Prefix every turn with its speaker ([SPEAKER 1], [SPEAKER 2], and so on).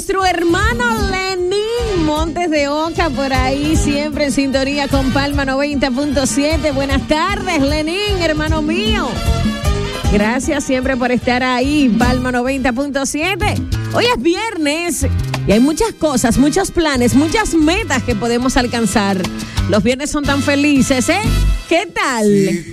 [SPEAKER 1] nuestro hermano Lenín Montes de Oca, por ahí siempre en sintonía con Palma 90.7. Buenas tardes, Lenín, hermano mío. Gracias siempre por estar ahí, Palma 90.7. Hoy es viernes y hay muchas cosas, muchos planes, muchas metas que podemos alcanzar. Los viernes son tan felices, ¿eh? ¿Qué tal? Sí.